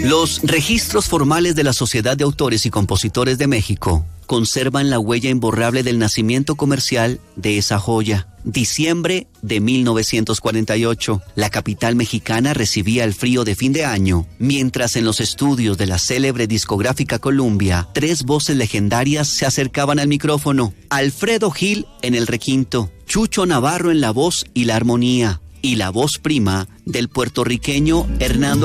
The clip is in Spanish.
Los registros formales de la Sociedad de Autores y Compositores de México conservan la huella imborrable del nacimiento comercial de esa joya. Diciembre de 1948, la capital mexicana recibía el frío de fin de año, mientras en los estudios de la célebre discográfica Columbia, 3 voces legendarias se acercaban al micrófono. Alfredo Gil en el requinto, Chucho Navarro en la voz y la armonía, y la voz prima del puertorriqueño Hernando